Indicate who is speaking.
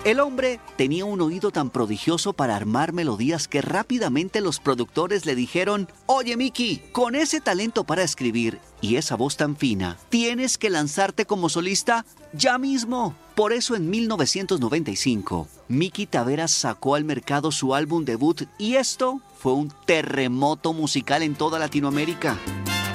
Speaker 1: El hombre tenía un oído tan prodigioso para armar melodías que rápidamente los productores le dijeron: «Oye, Mickey, con ese talento para escribir y esa voz tan fina, tienes que lanzarte como solista ya mismo». Por eso en 1995, Mickey Taveras sacó al mercado su álbum debut y esto fue un terremoto musical en toda Latinoamérica.